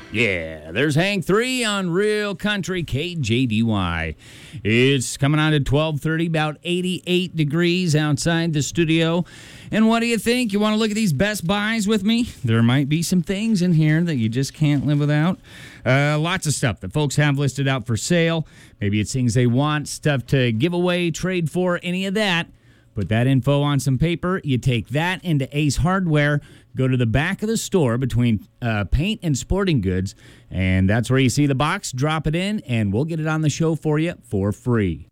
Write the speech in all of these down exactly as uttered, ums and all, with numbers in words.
Yeah, there's Hank three on Real Country K J D Y. It's coming on at twelve thirty, about eighty-eight degrees outside the studio. And what do you think? You want to look at these Best Buys with me? There might be some things in here that you just can't live without. Uh, lots of stuff that folks have listed out for sale. Maybe it's things they want, stuff to give away, trade for, any of that. Put that info on some paper. You take that into Ace Hardware. Go to the back of the store between uh, paint and sporting goods, and that's where you see the box. Drop it in, and we'll get it on the show for you for free.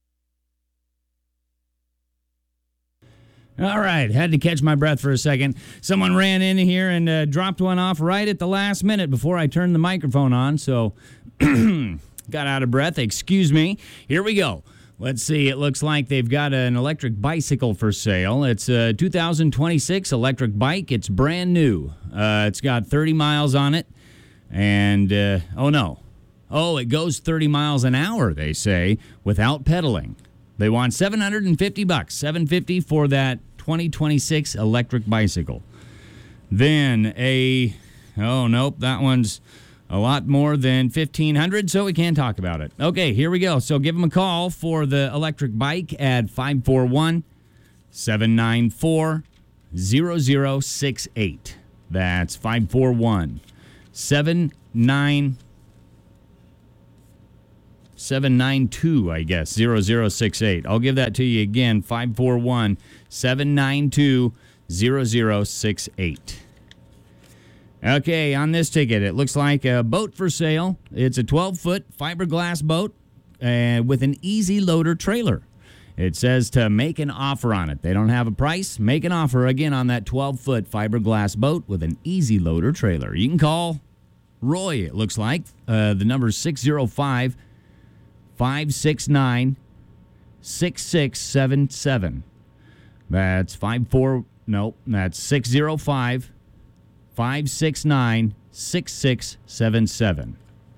All right, had to catch my breath for a second. Someone ran in here and uh, dropped one off right at the last minute before I turned the microphone on, so got out of breath. Excuse me. Here we go. Let's see, it looks like they've got an electric bicycle for sale. It's a two thousand twenty-six electric bike. It's brand new. Uh, it's got thirty miles on it. And, uh, oh no. Oh, it goes thirty miles an hour, they say, without pedaling. They want seven hundred fifty bucks, seven hundred fifty for that twenty twenty-six electric bicycle. Then a, oh nope, that one's a lot more than fifteen hundred dollars, so we can't talk about it. Okay, here we go. So give them a call for the electric bike at five four one, seven nine four, zero zero six eight. That's five four one, seven nine two, I guess, zero zero six eight. I'll give that to you again, five four one, seven nine two, zero zero six eight. Okay, on this ticket, it looks like a boat for sale. It's a twelve-foot fiberglass boat uh, with an easy loader trailer. It says to make an offer on it. They don't have a price. Make an offer, again, on that twelve-foot fiberglass boat with an easy loader trailer. You can call Roy, it looks like. Uh, the number is six oh five, five six nine, six six seven seven. That's five four, nope, that's six oh five, five six nine, six six seven seven.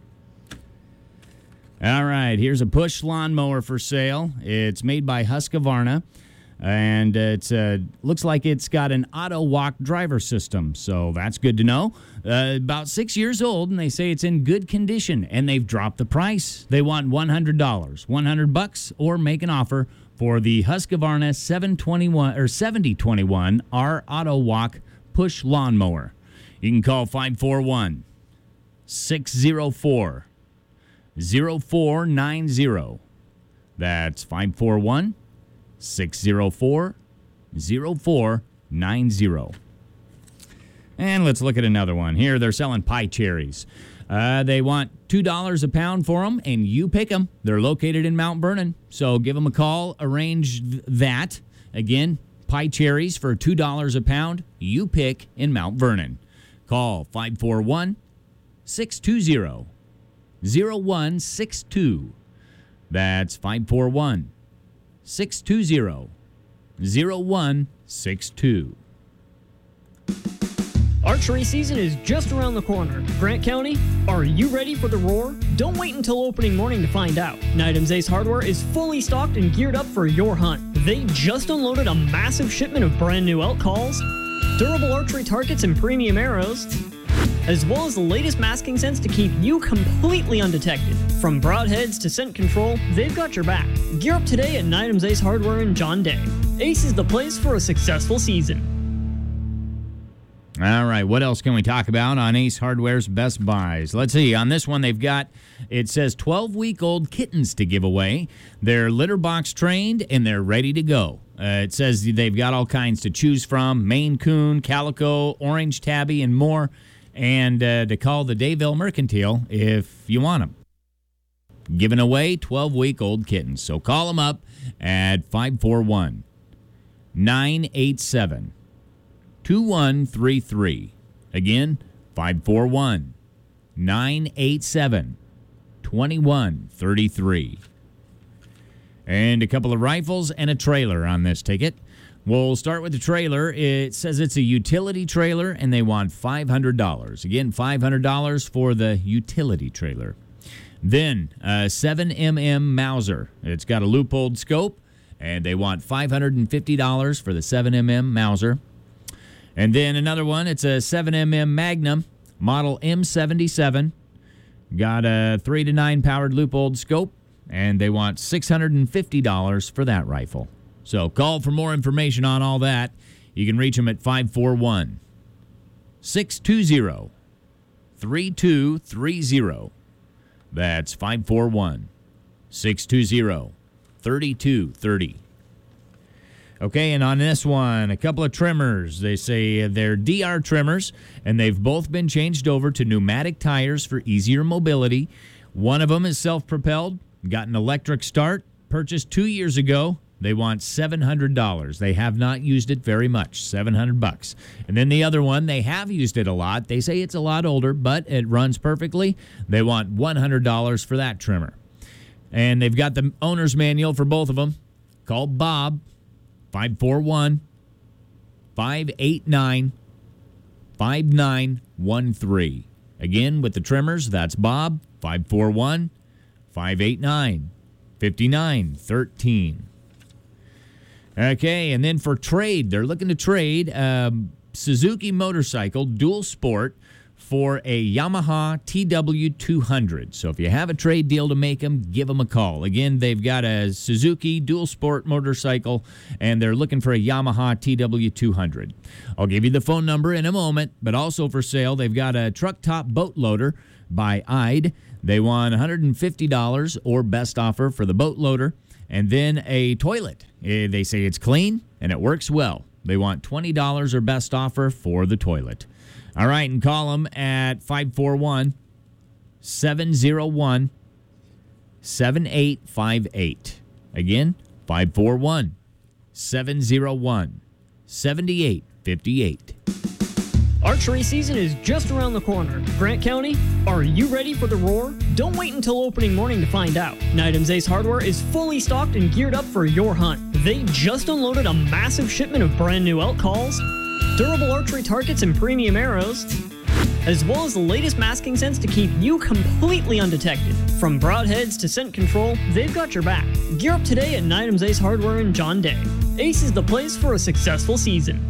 All right, here's a push lawnmower for sale. It's made by Husqvarna, and it uh, looks like it's got an auto-walk driver system, so that's good to know. Uh, about six years old, and they say it's in good condition, and they've dropped the price. They want one hundred dollars, one hundred bucks, or make an offer for the Husqvarna seven twenty-one or seventy twenty-one R auto-walk push lawnmower. You can call five four one, six oh four, oh four nine oh. That's five four one, six oh four, oh four nine oh. And let's look at another one. Here, they're selling pie cherries. Uh, they want two dollars a pound for them, and you pick them. They're located in Mount Vernon, so give them a call. Arrange that. Again, pie cherries for two dollars a pound. You pick in Mount Vernon. Call five four one, six two zero, zero one six two. That's five four one, six two zero, zero one six two. Archery season is just around the corner. Grant County, are you ready for the roar? Don't wait until opening morning to find out. Nidham's Ace Hardware is fully stocked and geared up for your hunt. They just unloaded a massive shipment of brand new elk calls, durable archery targets and premium arrows, as well as the latest masking scents to keep you completely undetected. From broadheads to scent control, they've got your back. Gear up today at Nidham's Ace Hardware in John Day. Ace is the place for a successful season. All right, what else can we talk about on Ace Hardware's Best Buys? Let's see. On this one, they've got, it says twelve-week-old kittens to give away. They're litter box trained, and they're ready to go. Uh, it says they've got all kinds to choose from: Maine Coon, Calico, Orange Tabby, and more. And uh, to call the Dayville Mercantile if you want them. Giving away twelve-week-old kittens. So call them up at five four one, nine eight seven, two one three three. Again, five four one, nine eight seven, two one three three. And a couple of rifles and a trailer on this ticket. We'll start with the trailer. It says it's a utility trailer, and they want five hundred dollars. Again, five hundred dollars for the utility trailer. Then, a seven millimeter Mauser. It's got a loopholed scope, and they want five hundred fifty dollars for the seven millimeter Mauser. And then another one, it's a seven millimeter Magnum. model M seventy-seven. Got a three to nine powered Leupold scope, and they want six hundred fifty dollars for that rifle. So call for more information on all that. You can reach them at five four one, six two zero, three two three zero. That's five four one, six two zero, three two three zero. Okay, and on this one, a couple of trimmers. They say they're D R trimmers, and they've both been changed over to pneumatic tires for easier mobility. One of them is self-propelled, got an electric start, purchased two years ago. They want seven hundred dollars. They have not used it very much, seven hundred bucks. And then the other one, they have used it a lot. They say it's a lot older, but it runs perfectly. They want one hundred dollars for that trimmer. And they've got the owner's manual for both of them. Call Bob, five four one, five eight nine, five nine one three. Again, with the trimmers, that's Bob, five four one, five eight nine, five nine one three. Okay, and then for trade, they're looking to trade um, Suzuki motorcycle dual sport for a Yamaha T W two hundred. So if you have a trade deal to make them, give them a call. Again, they've got a Suzuki dual sport motorcycle, and they're looking for a Yamaha T W two hundred. I'll give you the phone number in a moment, but also for sale, they've got a truck top boat loader by I D E. They want one hundred fifty dollars or best offer for the boat loader, and then a toilet. They say it's clean and it works well. They want twenty dollars or best offer for the toilet. All right, and call them at five four one, seven zero one, seven eight five eight. Again, five four one, seven zero one, seven eight five eight. Archery season is just around the corner. Grant County, are you ready for the roar? Don't wait until opening morning to find out. Night Ace Hardware is fully stocked and geared up for your hunt. They just unloaded a massive shipment of brand new elk calls, durable archery targets and premium arrows, as well as the latest masking scents to keep you completely undetected. From broadheads to scent control, they've got your back. Gear up today at Night Ace Hardware in John Day. Ace is the place for a successful season.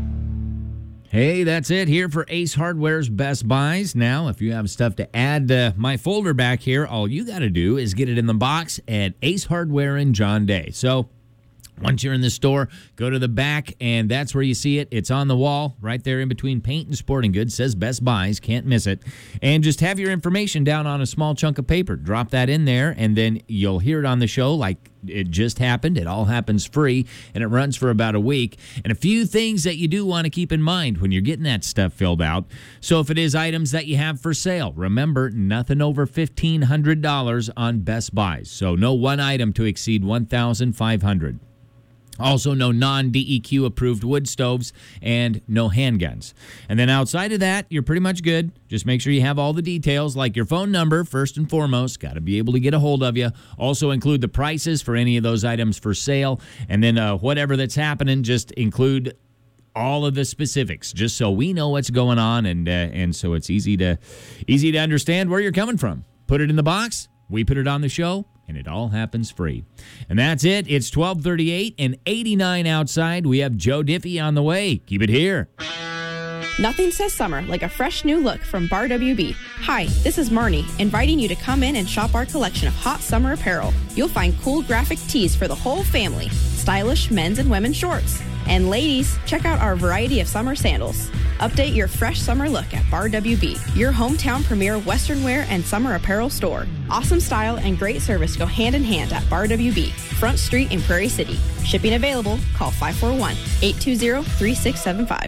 Hey, that's it here for Ace Hardware's Best Buys. Now, if you have stuff to add to my folder back here, all you got to do is get it in the box at Ace Hardware in John Day. So once you're in the store, go to the back, and that's where you see it. It's on the wall right there in between paint and sporting goods. Says Best Buys. Can't miss it. And just have your information down on a small chunk of paper. Drop that in there, and then you'll hear it on the show like it just happened. It all happens free, and it runs for about a week. And a few things that you do want to keep in mind when you're getting that stuff filled out. So if it is items that you have for sale, remember, nothing over fifteen hundred dollars on Best Buys. So no one item to exceed one thousand five hundred dollars. Also, no non-D E Q approved wood stoves and no handguns. And then outside of that, you're pretty much good. Just make sure you have all the details, like your phone number, first and foremost. Got to be able to get a hold of you. Also include the prices for any of those items for sale. And then uh, whatever that's happening, just include all of the specifics, just so we know what's going on, and uh, and so it's easy to easy to understand where you're coming from. Put it in the box. We put it on the show, and it all happens free. And that's it. It's twelve thirty-eight and eighty-nine outside. We have Joe Diffie on the way. Keep it here. Nothing says summer like a fresh new look from Bar W B. Hi, this is Marnie, inviting you to come in and shop our collection of hot summer apparel. You'll find cool graphic tees for the whole family, stylish men's and women's shorts. And ladies, check out our variety of summer sandals. Update your fresh summer look at Bar W B, your hometown premier Western wear and summer apparel store. Awesome style and great service go hand in hand at Bar W B, Front Street in Prairie City. Shipping available. Call five four one, eight two zero, three six seven five.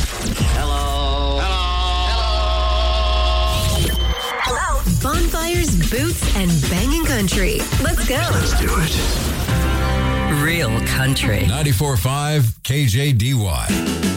Hello. Hello. Hello. Bonfires, boots, and banging country. Let's go. Let's do it. Real country. ninety-four point five K J D Y.